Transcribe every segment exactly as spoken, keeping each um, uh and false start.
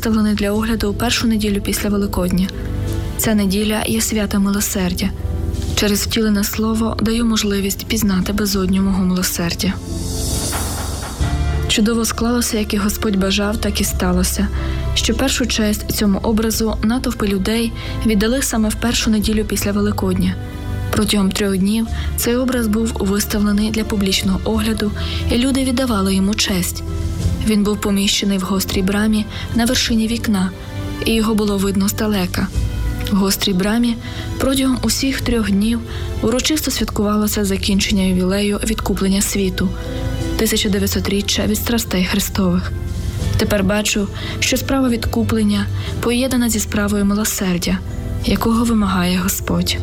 виставлений для огляду у першу неділю після Великодня. Ця неділя є свято милосердя. Через втілене слово даю можливість пізнати безодню мого милосердя. Чудово склалося, як і Господь бажав, так і сталося, що першу честь цьому образу натовпи людей віддали саме в першу неділю після Великодня. Протягом трьох днів цей образ був виставлений для публічного огляду, і люди віддавали йому честь. Він був поміщений в гострій брамі на вершині вікна, і його було видно здалека. В гострій брамі протягом усіх трьох днів урочисто святкувалося закінчення ювілею відкуплення світу – тисяча дев'ятсотріччя від страстей Христових. Тепер бачу, що справа відкуплення поєднана зі справою милосердя, якого вимагає Господь.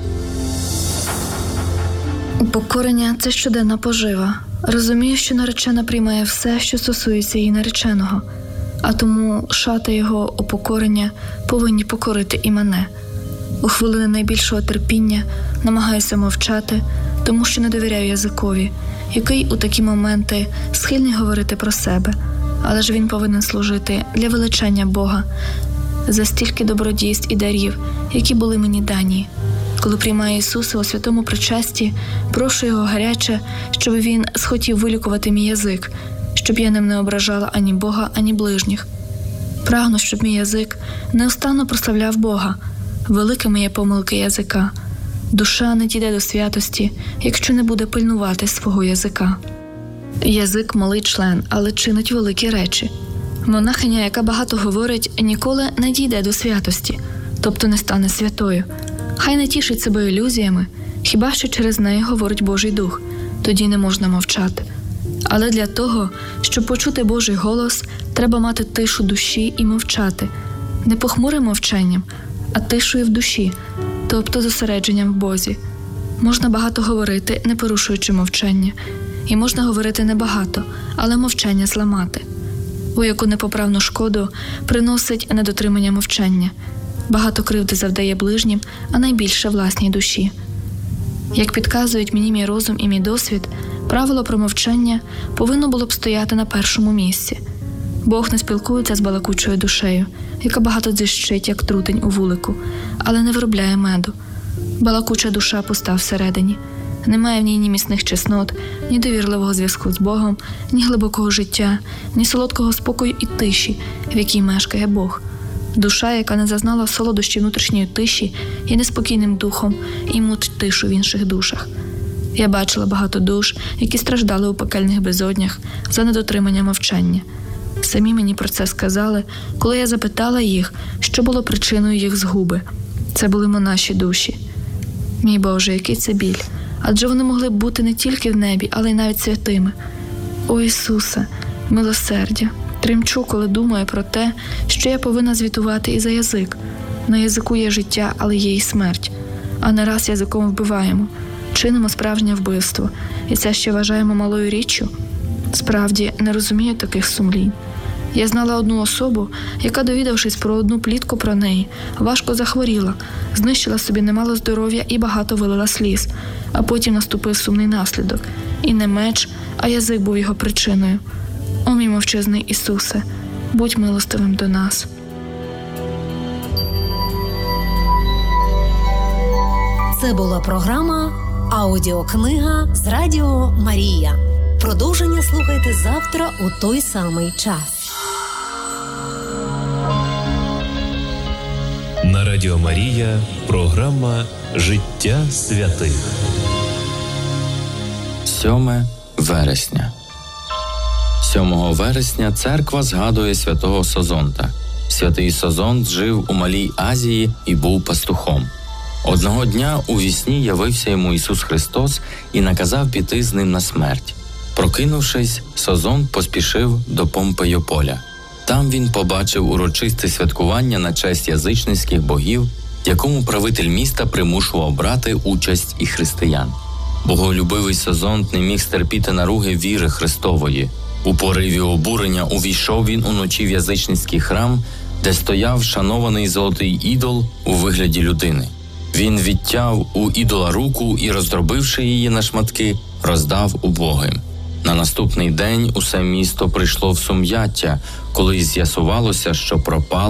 Упокорення – це щоденна пожива. Розумію, що наречена приймає все, що стосується її нареченого, а тому шати його упокорення повинні покорити і мене. У хвилини найбільшого терпіння намагаюся мовчати, тому що не довіряю язикові, який у такі моменти схильний говорити про себе, але ж він повинен служити для величання Бога за стільки добродійств і дарів, які були мені дані. Коли приймаю Ісуса у святому причасті, прошу Його гаряче, щоб Він схотів вилікувати мій язик, щоб я ним не ображала ані Бога, ані ближніх. Прагну, щоб мій язик неустанно прославляв Бога. Великими є помилки язика. Душа не дійде до святості, якщо не буде пильнувати свого язика. Язик – малий член, але чинить великі речі. Монахиня, яка багато говорить, ніколи не дійде до святості, тобто не стане святою. Хай не тішить себе ілюзіями, хіба що через неї говорить Божий Дух, тоді не можна мовчати. Але для того, щоб почути Божий голос, треба мати тишу душі і мовчати. Не похмурим мовчанням, а тишою в душі, тобто зосередженням в Бозі. Можна багато говорити, не порушуючи мовчання. І можна говорити небагато, але мовчання зламати. Бо яку непоправну шкоду приносить недотримання мовчання. Багато кривди завдає ближнім, а найбільше власній душі. Як підказують мені мій розум і мій досвід, правило про мовчання повинно було б стояти на першому місці. Бог не спілкується з балакучою душею, яка багато дзищить, як трутень у вулику, але не виробляє меду. Балакуча душа пуста всередині. Немає в ній ні міцних чеснот, ні довірливого зв'язку з Богом, ні глибокого життя, ні солодкого спокою і тиші, в якій мешкає Бог. Душа, яка не зазнала солодощі внутрішньої тиші, є неспокійним духом і мучить тишу в інших душах. Я бачила багато душ, які страждали у пекельних безоднях за недотримання мовчання. Самі мені про це сказали, коли я запитала їх, що було причиною їх згуби. Це були монаші душі. Мій Боже, який це біль! Адже вони могли б бути не тільки в небі, але й навіть святими. О Ісусе, милосердя! Тремчу, коли думаю про те, що я повинна звітувати і за язик. На язику є життя, але є й смерть. А не раз язиком вбиваємо, чинимо справжнє вбивство, і це ще вважаємо малою річчю. Справді, не розумію таких сумлінь. Я знала одну особу, яка, довідавшись про одну плітку про неї, важко захворіла, знищила собі немало здоров'я і багато вилила сліз, а потім наступив сумний наслідок. І не меч, а язик був його причиною. О, мій мовчазний Ісусе, будь милостивим до нас. Це була програма «Аудіокнига» з Радіо Марія. Продовження слухайте завтра у той самий час. На Радіо Марія програма «Життя святих». сьоме вересня. сьомого вересня церква згадує святого Созонта. Святий Созонт жив у Малій Азії і був пастухом. Одного дня у вісні явився йому Ісус Христос і наказав піти з ним на смерть. Прокинувшись, Созонт поспішив до Помпейополя. Там він побачив урочисте святкування на честь язичницьких богів, якому правитель міста примушував брати участь і християн. Боголюбивий Созонт не міг стерпіти наруги віри Христової. У пориві обурення увійшов він уночі в язичницький храм, де стояв шанований золотий ідол у вигляді людини. Він відтяв у ідола руку і, роздробивши її на шматки, роздав убогим. На наступний день усе місто прийшло в сум'яття, коли з'ясувалося, що пропала